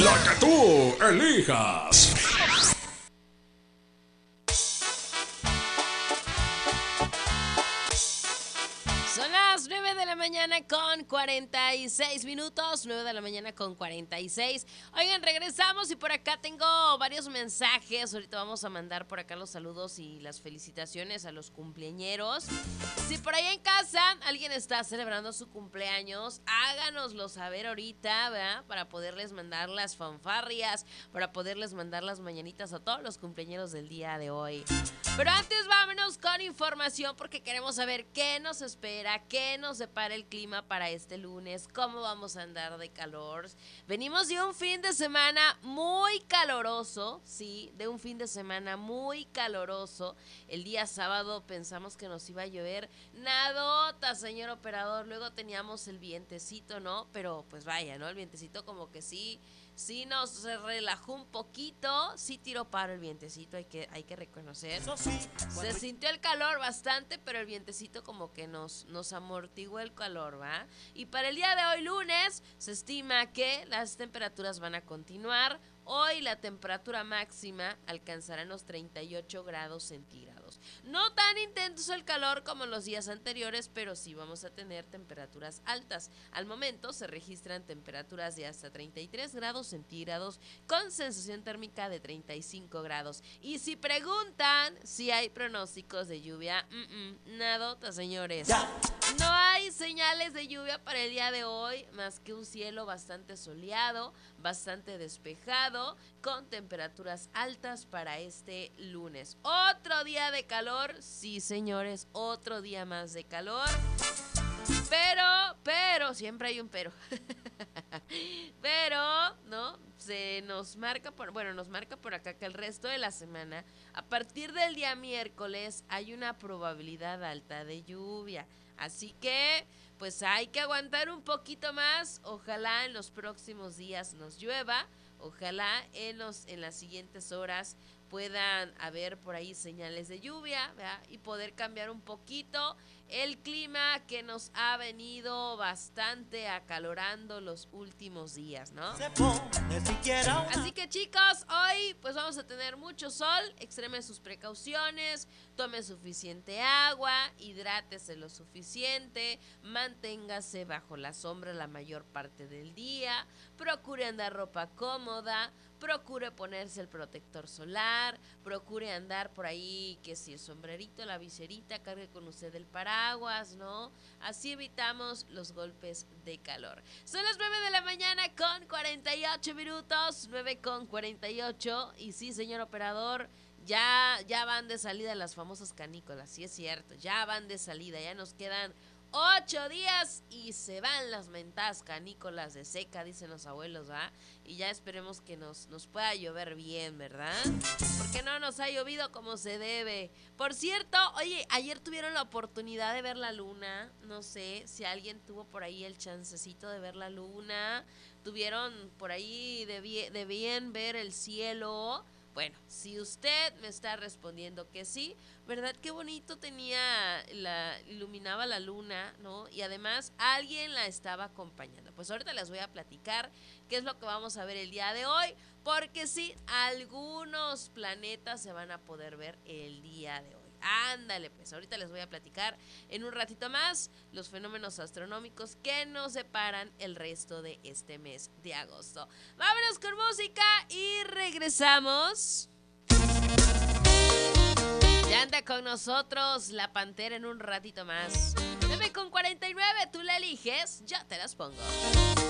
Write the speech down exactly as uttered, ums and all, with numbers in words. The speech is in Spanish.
La que tú elijas. Son las nueve de la mañana con cuarenta y seis minutos, nueve de la mañana con cuarenta y seis. Oigan, regresamos y por acá tengo varios mensajes. Ahorita vamos a mandar por acá los saludos y las felicitaciones a los cumpleañeros. Si por ahí en casa alguien está celebrando su cumpleaños, háganoslo saber ahorita, ¿verdad? Para poderles mandar las fanfarrias, para poderles mandar las mañanitas a todos los cumpleañeros del día de hoy. Pero antes vámonos con información porque queremos saber qué nos espera, qué nos depara el clima para este lunes, cómo vamos a andar de calor. Venimos de un fin de semana muy caloroso, sí, de un fin de semana muy caloroso. El día sábado pensamos que nos iba a llover, nadota, señor operador. Luego teníamos el vientecito, ¿no? Pero pues vaya, ¿no? El vientecito como que sí... Sí nos relajó un poquito, sí tiró paro el vientecito, hay que, hay que reconocer. Se sintió el calor bastante, pero el vientecito como que nos, nos amortiguó el calor, ¿va? Y para el día de hoy, lunes, se estima que las temperaturas van a continuar. Hoy la temperatura máxima alcanzará los treinta y ocho grados centígrados. No tan intenso el calor como los días anteriores, pero sí vamos a tener temperaturas altas. Al momento se registran temperaturas de hasta treinta y tres grados centígrados con sensación térmica de treinta y cinco grados. Y si preguntan si hay pronósticos de lluvia, mm-mm, nadota, señores. No hay señales de lluvia para el día de hoy, más que un cielo bastante soleado, bastante despejado, con temperaturas altas para este lunes. Otro día de calor, sí señores, otro día más de calor. Pero, pero, siempre hay un pero. Pero, ¿no? Se nos marca por, bueno, nos marca por acá que el resto de la semana, a partir del día miércoles, hay una probabilidad alta de lluvia. Así que, pues hay que aguantar un poquito más. Ojalá en los próximos días nos llueva. Ojalá en, los, en las siguientes horas puedan haber por ahí señales de lluvia, ¿verdad? Y poder cambiar un poquito el clima que nos ha venido bastante acalorando los últimos días, ¿no? Así que chicos, hoy pues vamos a tener mucho sol, extreme sus precauciones, tome suficiente agua, hidrátese lo suficiente, manténgase bajo la sombra la mayor parte del día, procure andar ropa cómoda, procure ponerse el protector solar, procure andar por ahí, que si el sombrerito, la viserita, cargue con usted el paraguas, ¿no? Así evitamos los golpes de calor. Son las nueve de la mañana con cuarenta y ocho minutos, nueve con cuarenta y ocho, y sí, señor operador, ya, ya van de salida las famosas canícolas, sí es cierto, ya van de salida, ya nos quedan Ocho días y se van las mentadas canícolas de seca, dicen los abuelos, ¿va? Y ya esperemos que nos, nos pueda llover bien, ¿verdad? Porque no nos ha llovido como se debe. Por cierto, oye, ayer tuvieron la oportunidad de ver la luna. No sé si alguien tuvo por ahí el chancecito de ver la luna. Tuvieron por ahí de bien, de bien ver el cielo. Bueno, si usted me está respondiendo que sí, ¿verdad? Qué bonito tenía, la iluminaba la luna, ¿no? Y además alguien la estaba acompañando. Pues ahorita les voy a platicar qué es lo que vamos a ver el día de hoy, porque sí, algunos planetas se van a poder ver el día de hoy. Ándale, pues ahorita les voy a platicar en un ratito más los fenómenos astronómicos que nos separan el resto de este mes de agosto. Vámonos con música y regresamos. Ya anda con nosotros la Pantera en un ratito más. nueve con cuarenta y nueve, tú la eliges, yo te las pongo.